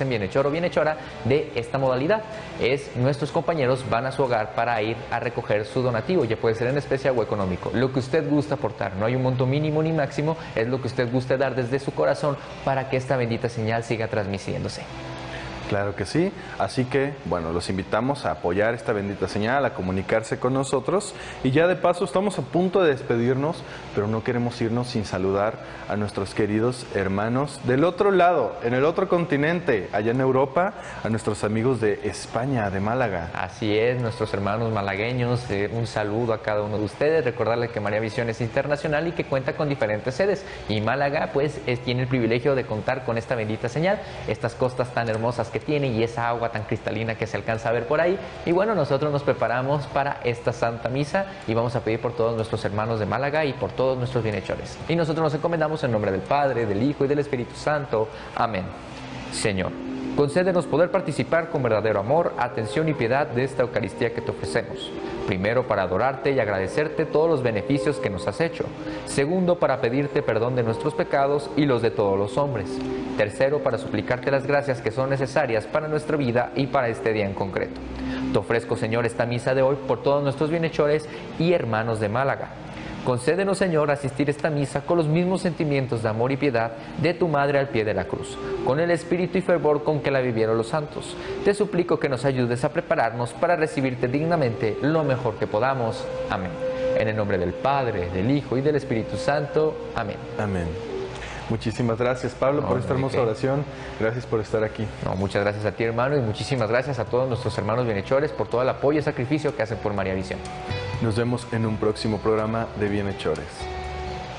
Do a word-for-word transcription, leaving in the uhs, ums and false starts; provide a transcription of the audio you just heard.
dicen bienhechor o bienhechora de esta modalidad. Es nuestros compañeros van a su hogar para ir a recoger su donativo, ya puede ser en especie o económico, lo que usted gusta aportar, no hay un monto mínimo ni máximo, es lo que usted guste dar desde su corazón para que esta bendita señal siga transmitiéndose. Claro que sí, así que bueno, los invitamos a apoyar esta bendita señal, a comunicarse con nosotros y ya de paso estamos a punto de despedirnos, pero no queremos irnos sin saludar a nuestros queridos hermanos del otro lado, en el otro continente, allá en Europa, a nuestros amigos de España, de Málaga. Así es, nuestros hermanos malagueños, eh, un saludo a cada uno de ustedes, recordarles que María Visión es internacional y que cuenta con diferentes sedes y Málaga pues es, tiene el privilegio de contar con esta bendita señal, estas costas tan hermosas que tiene y esa agua tan cristalina que se alcanza a ver por ahí. Y bueno, nosotros nos preparamos para esta Santa Misa y vamos a pedir por todos nuestros hermanos de Málaga y por todos nuestros bienhechores. Y nosotros nos encomendamos en nombre del Padre, del Hijo y del Espíritu Santo. Amén. Señor, concédenos poder participar con verdadero amor, atención y piedad de esta Eucaristía que te ofrecemos. Primero, para adorarte y agradecerte todos los beneficios que nos has hecho. Segundo, para pedirte perdón de nuestros pecados y los de todos los hombres. Tercero, para suplicarte las gracias que son necesarias para nuestra vida y para este día en concreto. Te ofrezco, Señor, esta misa de hoy por todos nuestros bienhechores y hermanos de Málaga. Concédenos, Señor, asistir a esta misa con los mismos sentimientos de amor y piedad de tu Madre al pie de la cruz, con el espíritu y fervor con que la vivieron los santos. Te suplico que nos ayudes a prepararnos para recibirte dignamente lo mejor que podamos. Amén. En el nombre del Padre, del Hijo y del Espíritu Santo. Amén. Amén. Muchísimas gracias, Pablo, No, por esta no, hermosa ¿qué? oración. Gracias por estar aquí. No, muchas gracias a ti, hermano, y muchísimas gracias a todos nuestros hermanos bienhechores por todo el apoyo y sacrificio que hacen por María Visión. Nos vemos en un próximo programa de Bienhechores.